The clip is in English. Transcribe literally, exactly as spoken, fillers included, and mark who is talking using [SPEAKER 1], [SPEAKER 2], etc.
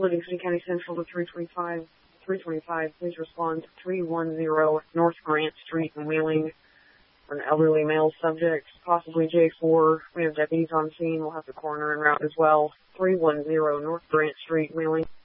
[SPEAKER 1] Livingston County Central to three twenty-five. three twenty-five, please respond to three one zero North Grant Street in Wheeling for an elderly male subject, possibly J four. We have deputies on scene. We'll have the coroner en route as well. three one zero North Grant Street, Wheeling.